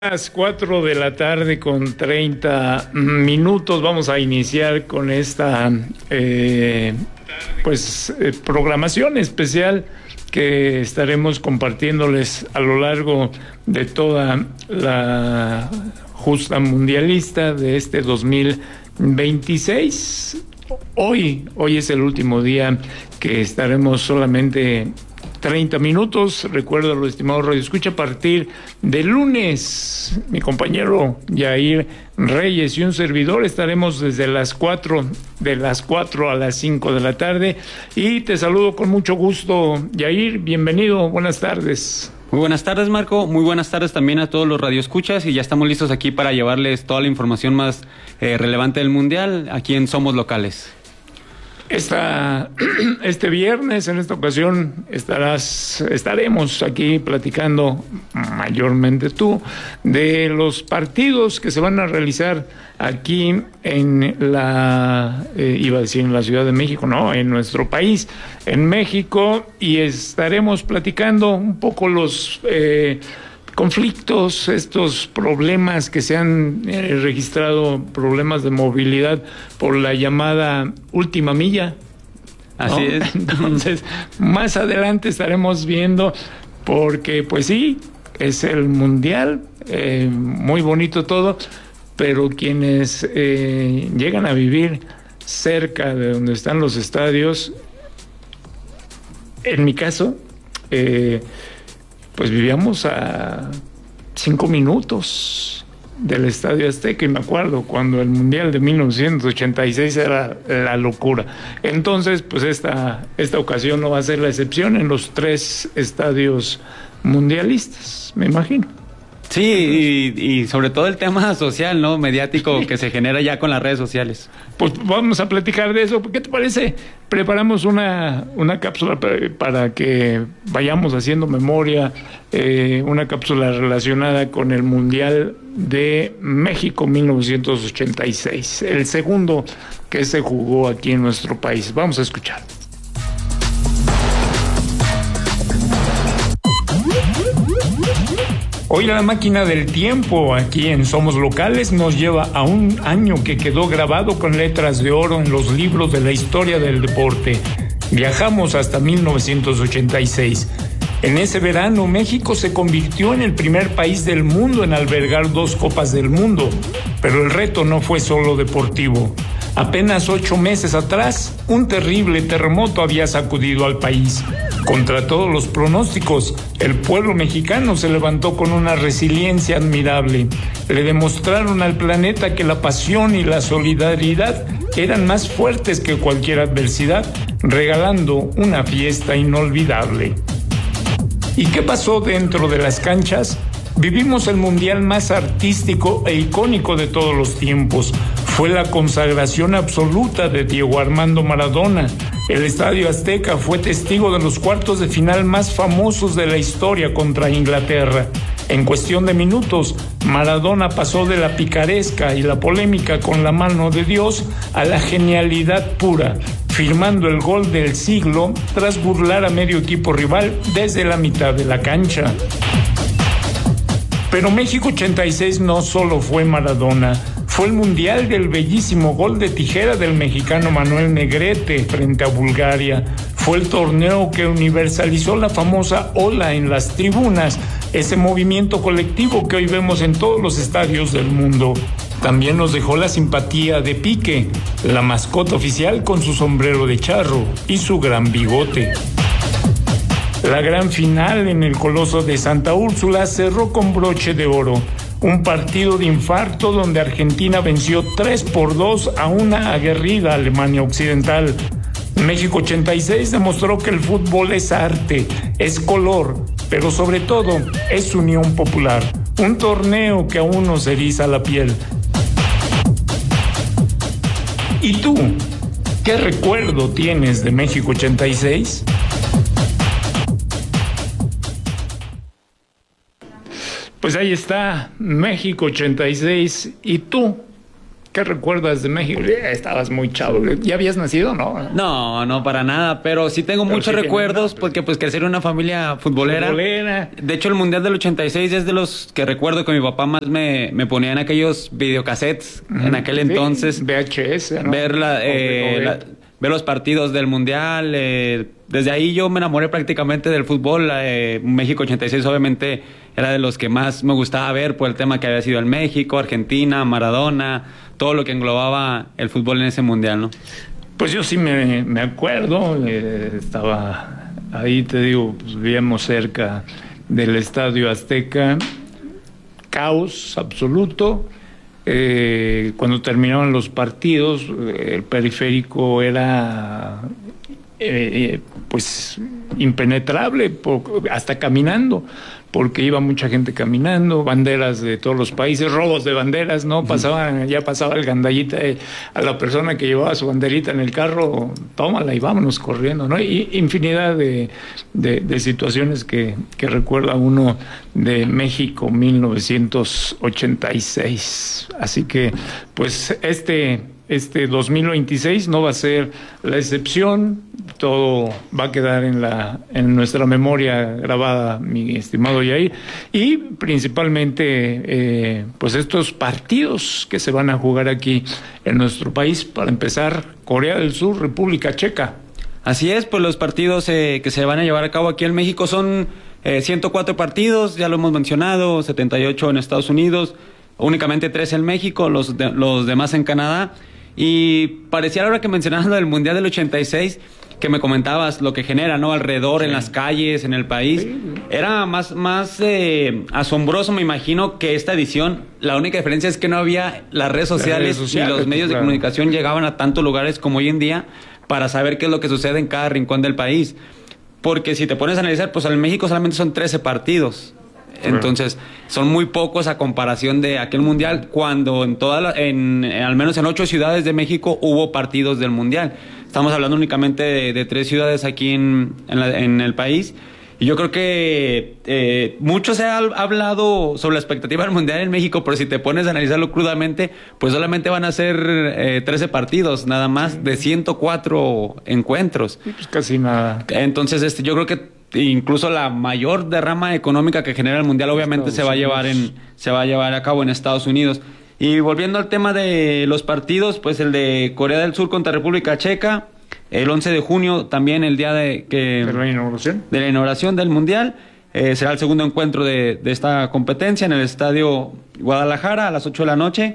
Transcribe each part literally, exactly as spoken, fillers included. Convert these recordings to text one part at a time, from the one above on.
Las cuatro de la tarde con treinta minutos vamos a iniciar con esta eh, pues eh, programación especial que estaremos compartiéndoles a lo largo de toda la justa mundialista de este dos mil veintiséis. Hoy, hoy es el último día que estaremos solamente treinta minutos. Recuerdo, lo estimado Radio Escucha, a partir de lunes, mi compañero Yair Reyes y un servidor estaremos desde las cuatro, de las cuatro a las cinco de la tarde. Y te saludo con mucho gusto, Yair. Bienvenido, buenas tardes. Muy buenas tardes, Marco. Muy buenas tardes también a todos los radioescuchas, y ya estamos listos aquí para llevarles toda la información más eh, relevante del Mundial aquí en Somos Locales. Esta, este viernes, en esta ocasión, estarás, estaremos aquí platicando, mayormente tú, de los partidos que se van a realizar aquí en la, eh, iba a decir en la Ciudad de México, no, en nuestro país, en México, y estaremos platicando un poco los eh, conflictos, estos problemas que se han eh, registrado, problemas de movilidad por la llamada última milla, ¿no? Así es. Entonces, más adelante estaremos viendo, porque pues sí, es el Mundial, eh, muy bonito todo, pero quienes eh, llegan a vivir cerca de donde están los estadios, en mi caso, eh, pues vivíamos a cinco minutos del Estadio Azteca, y me acuerdo cuando el Mundial de mil novecientos ochenta y seis era la locura. Entonces, pues esta, esta ocasión no va a ser la excepción en los tres estadios mundialistas, me imagino. Sí, y, y sobre todo el tema social, ¿no? Mediático, sí, que se genera ya con las redes sociales. Pues vamos a platicar de eso. ¿Qué te parece? Preparamos una, una cápsula para, para que vayamos haciendo memoria, eh, una cápsula relacionada con el Mundial de México mil novecientos ochenta y seis, el segundo que se jugó aquí en nuestro país. Vamos a escuchar. Hoy la máquina del tiempo aquí en Somos Locales nos lleva a un año que quedó grabado con letras de oro en los libros de la historia del deporte. Viajamos hasta mil novecientos ochenta y seis. En ese verano, México se convirtió en el primer país del mundo en albergar dos Copas del Mundo, pero el reto no fue solo deportivo. Apenas ocho meses atrás, un terrible terremoto había sacudido al país. Contra todos los pronósticos, el pueblo mexicano se levantó con una resiliencia admirable. Le demostraron al planeta que la pasión y la solidaridad eran más fuertes que cualquier adversidad, regalando una fiesta inolvidable. ¿Y qué pasó dentro de las canchas? Vivimos el mundial más artístico e icónico de todos los tiempos. Fue la consagración absoluta de Diego Armando Maradona. El Estadio Azteca fue testigo de los cuartos de final más famosos de la historia contra Inglaterra. En cuestión de minutos, Maradona pasó de la picaresca y la polémica con la mano de Dios a la genialidad pura, firmando el gol del siglo tras burlar a medio equipo rival desde la mitad de la cancha. Pero México ochenta y seis no solo fue Maradona, fue el mundial del bellísimo gol de tijera del mexicano Manuel Negrete frente a Bulgaria. Fue el torneo que universalizó la famosa ola en las tribunas, ese movimiento colectivo que hoy vemos en todos los estadios del mundo. También nos dejó la simpatía de Piqué, la mascota oficial con su sombrero de charro y su gran bigote. La gran final en el Coloso de Santa Úrsula cerró con broche de oro. Un partido de infarto donde Argentina venció tres por dos a una aguerrida Alemania Occidental. México ochenta y seis demostró que el fútbol es arte, es color, pero sobre todo es unión popular. Un torneo que aún nos eriza la piel. ¿Y tú? ¿Qué recuerdo tienes de México ochenta y seis? Pues ahí está, México ochenta y seis. ¿Y tú? ¿Qué recuerdas de México? Estabas muy chavo. ¿Ya habías nacido, no? No, no, para nada, pero sí tengo pero muchos sí recuerdos, pues, porque pues crecer en una familia futbolera. futbolera. De hecho, el Mundial del ochenta y seis es de los que recuerdo que mi papá más me, me ponía en aquellos videocassettes, uh-huh. en aquel sí, entonces. V H S, ¿no? Ver, la, eh, la, ver los partidos del Mundial. Eh, desde ahí yo me enamoré prácticamente del fútbol. Eh, México ochenta y seis obviamente era de los que más me gustaba ver por el tema que había sido en México, Argentina, Maradona, todo lo que englobaba el fútbol en ese mundial, ¿no? Pues yo sí me, me acuerdo, eh, estaba ahí, te digo, pues vivíamos cerca del Estadio Azteca, caos absoluto. Eh, cuando terminaban los partidos, el periférico era eh, pues impenetrable, por, hasta caminando, porque iba mucha gente caminando, banderas de todos los países, robos de banderas, ¿no? Pasaban, ya pasaba el gandallita eh, a la persona que llevaba su banderita en el carro, tómala y vámonos corriendo, ¿no? Y infinidad de, de, de situaciones que, que recuerda uno de México mil novecientos ochenta y seis. Así que, pues, este... Este dos mil veintiséis no va a ser la excepción, todo va a quedar en la en nuestra memoria grabada, mi estimado Yair, y principalmente eh, pues estos partidos que se van a jugar aquí en nuestro país. Para empezar, Corea del Sur, República Checa. Así es, pues los partidos eh, que se van a llevar a cabo aquí en México son eh, ciento cuatro partidos, ya lo hemos mencionado, setenta y ocho en Estados Unidos, únicamente tres en México, los, de, los demás en Canadá. Y parecía ahora que mencionabas lo del Mundial del ochenta y seis, que me comentabas lo que genera, ¿no? Alrededor, sí. En las calles, en el país. Sí. Era más, más eh, asombroso, me imagino, que esta edición. La única diferencia es que no había las redes sociales, las redes sociales y los medios claro. de comunicación llegaban a tantos lugares como hoy en día para saber qué es lo que sucede en cada rincón del país. Porque si te pones a analizar, pues en México solamente son trece partidos. Entonces, son muy pocos a comparación de aquel mundial, cuando en toda la, en, en al menos en ocho ciudades de México hubo partidos del mundial. Estamos hablando únicamente de, de tres ciudades aquí en, en, la, en el país. Y yo creo que eh, mucho se ha hablado sobre la expectativa del mundial en México, pero si te pones a analizarlo crudamente, pues solamente van a ser eh, trece partidos, nada más, de ciento cuatro encuentros. Pues casi nada. Entonces, este, yo creo que incluso la mayor derrama económica que genera el mundial obviamente se va a llevar en se va a llevar a cabo en Estados Unidos. Y volviendo al tema de los partidos, pues el de Corea del Sur contra República Checa, el once de junio también, el día de que de la inauguración de la inauguración del mundial, eh, será el segundo encuentro de, de esta competencia en el Estadio Guadalajara a las ocho de la noche.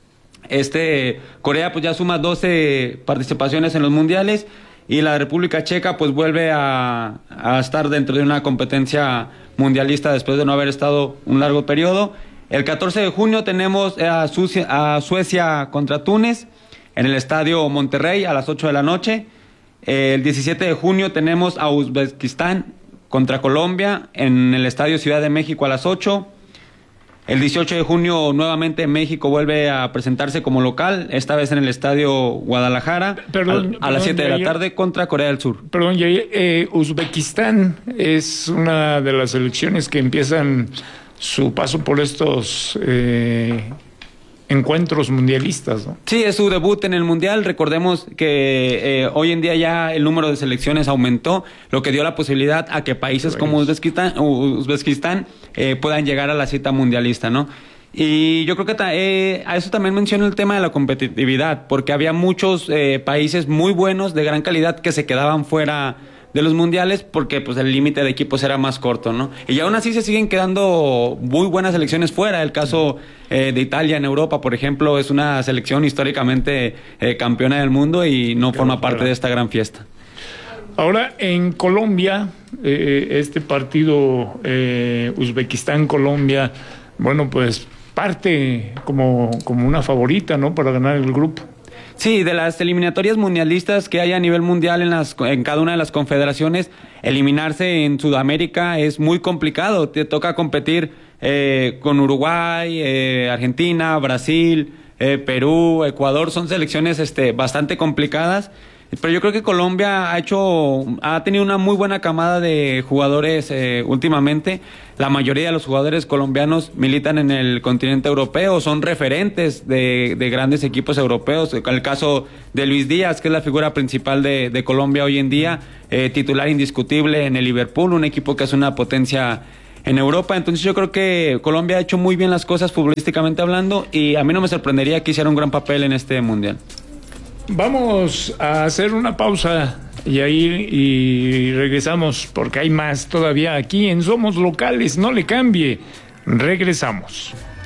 Este Corea pues ya suma doce participaciones en los mundiales. Y la República Checa pues vuelve a, a estar dentro de una competencia mundialista después de no haber estado un largo periodo. El catorce de junio tenemos a, Suecia, a Suecia contra Túnez en el Estadio Monterrey a las ocho de la noche. El diecisiete de junio tenemos a Uzbekistán contra Colombia en el Estadio Ciudad de México a las ocho. El dieciocho de junio nuevamente México vuelve a presentarse como local, esta vez en el Estadio Guadalajara, perdón, a, a las siete de la tarde contra Corea del Sur. Perdón, Yair, eh, Uzbekistán es una de las selecciones que empiezan su paso por estos eh, encuentros mundialistas, ¿no? Sí, es su debut en el Mundial. Recordemos que eh, hoy en día ya el número de selecciones aumentó, lo que dio la posibilidad a que países pues. como Uzbekistán, Uzbekistán eh, puedan llegar a la cita mundialista, ¿no? Y yo creo que eh, a eso también menciono el tema de la competitividad, porque había muchos eh, países muy buenos, de gran calidad, que se quedaban fuera de los mundiales porque pues el límite de equipos era más corto, ¿no? Y aún así se siguen quedando muy buenas selecciones fuera. El caso eh, de Italia en Europa, por ejemplo, es una selección históricamente eh, campeona del mundo y no claro, forma parte claro. de esta gran fiesta. Ahora, en Colombia, eh, este partido eh, Uzbekistán-Colombia, bueno, pues parte como, como una favorita, ¿no?, para ganar el grupo. Sí, de las eliminatorias mundialistas que hay a nivel mundial en, las, en cada una de las confederaciones, eliminarse en Sudamérica es muy complicado. Te toca competir eh, con Uruguay, eh, Argentina, Brasil, eh, Perú, Ecuador. Son selecciones este, bastante complicadas. Pero yo creo que Colombia ha hecho, ha tenido una muy buena camada de jugadores eh, últimamente. La mayoría de los jugadores colombianos militan en el continente europeo, son referentes de, de grandes equipos europeos. El caso de Luis Díaz, que es la figura principal de, de Colombia hoy en día, eh, titular indiscutible en el Liverpool, un equipo que es una potencia en Europa. Entonces yo creo que Colombia ha hecho muy bien las cosas futbolísticamente hablando, y a mí no me sorprendería que hiciera un gran papel en este mundial. Vamos a hacer una pausa y ahí y regresamos porque hay más todavía aquí en Somos Locales. No le cambie, regresamos.